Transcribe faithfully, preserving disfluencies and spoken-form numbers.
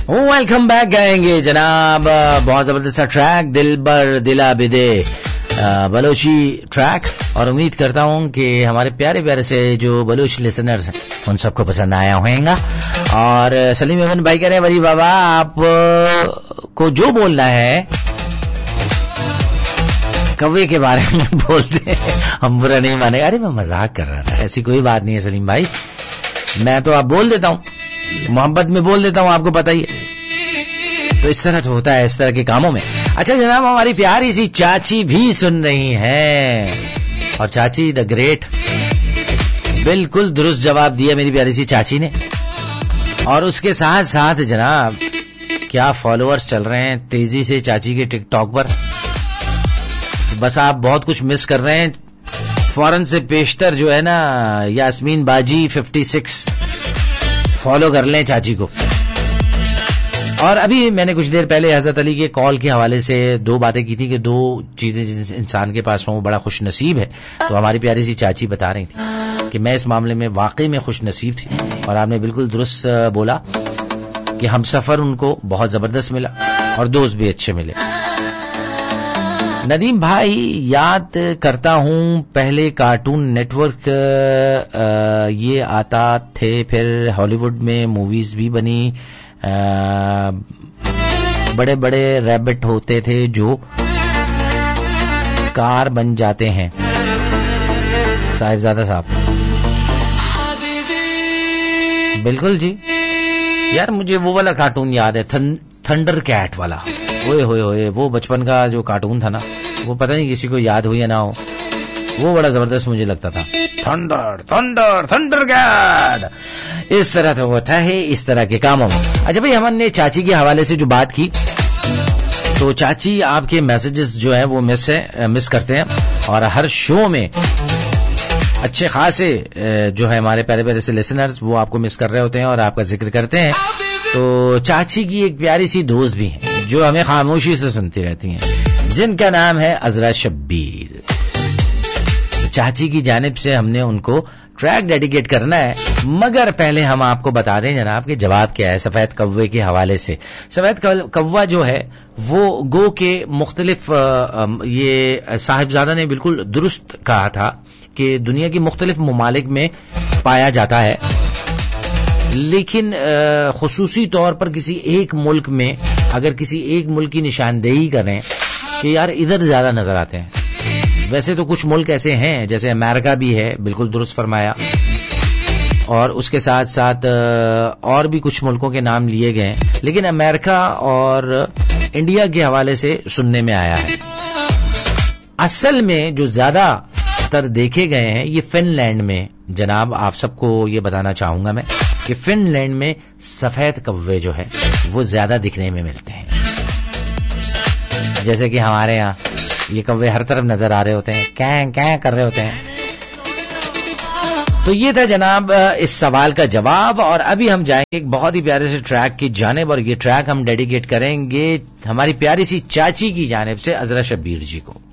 Welcome back गाएंगे जनाब, बहुत जबरदस्त ट्रैक दिल बर दिला बिदे बलोची ट्रैक, और उम्मीद करता हूं कि हमारे प्यारे प्यारे से जो बलोच लिसनर्स हैं उन सबको पसंद आया होगा। और सलीम अहमद भाई कह रहे हैं वरी बाबा आप को जो बोलना है कौवे के बारे में बोलते हैं, हम बुरा नहीं माने। अरे मैं मजाक कर रहा था, ऐसी कोई बात नहीं है सलीम भाई, मैं तो आप बोल देता हूँ, मोहब्बत में बोल देता हूँ, आपको पता ही है। तो इस तरह तो होता है इस तरह के कामों में। अच्छा जनाब, हमारी प्यारी सी चाची भी सुन रही हैं, और चाची द ग्रेट, बिल्कुल दुरुस्त जवाब दिया मेरी प्यारी सी चाची ने। और उसके साथ साथ जनाब क्या फॉलोअर्स चल रहे हैं तेजी से चाची के टिकटॉक पर, बस आप बहुत कुछ मिस कर रहे हैं। फौरन से पेशतर जो है ना यास्मीन बाजी छप्पन फॉलो कर लें चाची को। और अभी मैंने कुछ देर पहले हजरत अली के कॉल के हवाले से दो बातें की थी कि दो चीजें जिस इंसान के पास हों वो बड़ा खुश नसीब है। तो हमारी प्यारी सी चाची बता रही थी कि मैं इस मामले में वाकई में खुश नसीब थी, और आपने बिल्कुल दुरुस्त बोला कि हम सफर उनको बहुत जबरदस्त मिला और दोस्त भी अच्छे मिले। नदीम भाई, याद करता हूं पहले कार्टून नेटवर्क आ, ये आता थे, फिर हॉलीवुड में मूवीज भी बनी, आ, बड़े बड़े रैबिट होते थे जो कार बन जाते हैं। साहिबजादा साहब, बिल्कुल जी यार, मुझे वो वाला कार्टून याद है, थन, थंडर कैट वाला। ओए होए होए, वो बचपन का जो कार्टून था ना, वो पता नहीं किसी को याद हो या ना हो, वो बड़ा जबरदस्त मुझे लगता था। थंडर थंडर थंडर कैट, इस तरह तो होता है इस तरह के कामों में। अच्छा भाई, हमने चाची के हवाले से जो बात की, तो चाची आपके मैसेजेस जो है वो मिस है मिस करते हैं, और हर शो में अच्छे खासे जो है हमारे प्यारे प्यारे से लिसनर्स वो आपको मिस कर रहे होते हैं और आपका जिक्र करते हैं। तो चाची की एक प्यारी सी दोस्त भी है जो हमें खामोशी से सुनती रहती हैं, जिनका नाम है अजरा शब्बीर। चाची की जानिब से हमने उनको ट्रैक डेडिकेट करना है, मगर पहले हम आपको बता दें जनाब कि जवाब क्या है सफेद कौवे के हवाले से। सफेद कौवा जो है वो गो के मुख्तलिफ, ये साहिबजादा ने बिल्कुल दुरुस्त कहा था कि दुनिया की मुख्तलिफ ममालिक में पाया जाता है, लेकिन खुसूसी तौर पर किसी एक मुल्क में अगर किसी एक मुल्क की निशानदेही करें कि यार इधर ज्यादा नजर आते हैं। वैसे तो कुछ मुल्क ऐसे हैं, जैसे अमेरिका भी है, बिल्कुल दुरुस्त फरमाया, और उसके साथ साथ और भी कुछ मुल्कों के नाम लिए गए हैं, लेकिन अमेरिका और इंडिया के हवाले से सुनने में आया है। असल में जो ज्यादा तर देखे गए हैं ये फिनलैंड में। जनाब आप सबको ये बताना चाहूंगा मैं कि फिनलैंड में सफेद कौवे जो है वो ज्यादा दिखने में मिलते हैं, जैसे कि हमारे यहाँ ये कौवे हर तरफ नजर आ रहे होते हैं, क्या क्या कर रहे होते हैं। तो ये था जनाब इस सवाल का जवाब, और अभी हम जाएंगे एक बहुत ही प्यारे से ट्रैक की जानिब, और ये ट्रैक हम डेडिकेट करेंगे हमारी प्यारी सी चाची की जानिब से अजरा शब्बीर जी को।